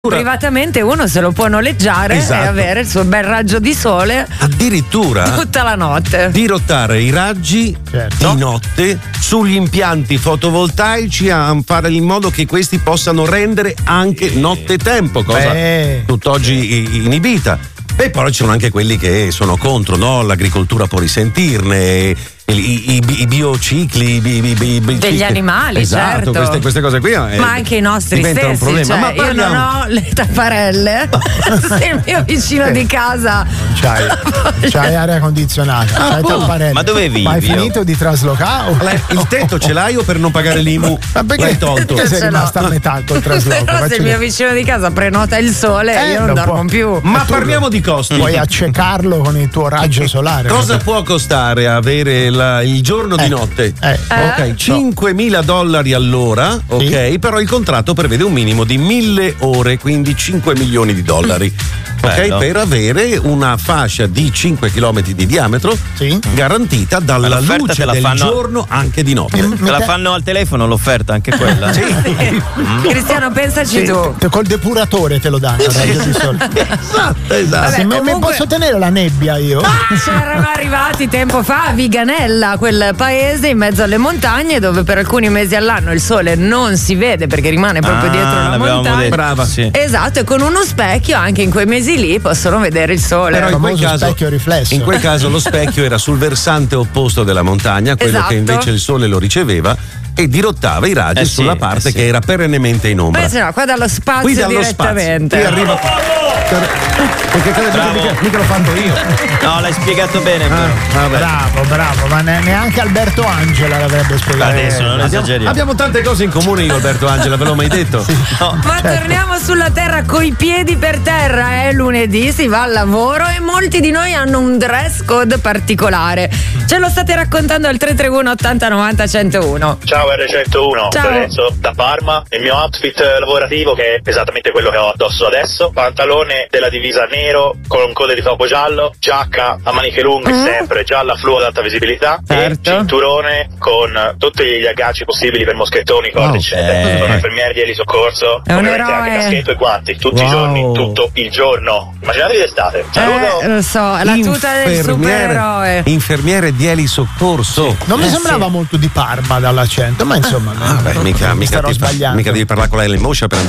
privatamente uno se lo può noleggiare e avere il suo bel raggio di sole addirittura tutta la notte. Dirottare i raggi di notte sugli impianti fotovoltaici a fare in modo che questi possano rendere anche nottetempo, cosa tutt'oggi inibita. E poi ci sono anche quelli che sono contro, no? L'agricoltura può risentirne, i biocicli degli animali, esatto, certo. queste cose qui ma anche i nostri stessi, un problema. Cioè, Ma io non ho le tapparelle se il mio vicino di casa c'hai aria condizionata, c'hai tapparelle. Ma dove vivi? Ma hai finito di traslocare? Il tetto ce l'hai o per non pagare l'IMU? Ma perché tolto? Sei rimasta a metà col trasloco? Però se il mio vicino di casa prenota il sole io non dormo più. Ma parliamo di costi. Puoi accecarlo con il tuo raggio solare. Cosa può costare avere il giorno di notte? Ok, $5.000 all'ora, ok, però il contratto prevede un minimo di 1.000 ore, quindi $5 milioni. Ok, per avere una fascia di 5 km di diametro garantita dalla luce del giorno anche di notte. Te la fanno al telefono l'offerta, anche quella? Sì. Cristiano, pensaci tu. Col depuratore te lo danno. Esatto. Vabbè, mi posso tenere la nebbia io? C'erano arrivati tempo fa a Viganella, quel paese in mezzo alle montagne dove per alcuni mesi all'anno il sole non si vede perché rimane proprio dietro la montagna. Brava, sì. Esatto, e con uno specchio anche in quei mesi lì possono vedere il sole. Però specchio riflesso. In quel caso lo specchio era sul versante opposto della montagna, quello che invece il sole lo riceveva e dirottava i raggi sulla parte che era perennemente in ombra. Beh, no, qua dallo spazio direttamente. Qui arriva. Perché mica l'ho fatto io. No, l'hai spiegato bene. Bravo, ma neanche Alberto Angela l'avrebbe spiegato. Adesso non esageriamo. Abbiamo tante cose in comune io, Alberto Angela, ve l'ho mai detto? No. Ma torniamo sulla terra coi piedi per terra, lunedì si va al lavoro e molti di noi hanno un dress code particolare. Ce lo state raccontando al 331 80 90 101. Ciao R101, Lorenzo da Parma. Il mio outfit lavorativo, che è esattamente quello che ho addosso adesso: pantalone della divisa nero con code di topo giallo, giacca a maniche lunghe sempre gialla fluo ad alta visibilità e cinturone con tutti gli agganci possibili per moschettoni, corde eccetera. Sono infermieri di elisoccorso, ovviamente anche caschetto e guanti tutti i giorni, tutto il giorno. Immaginatevi d'estate. Saluto. Lo so, la tuta del supereroe. Infermiere di elisoccorso. Non mi sembrava molto di Parma dall'accento, ma insomma mica devi parlare con la Moscia per andare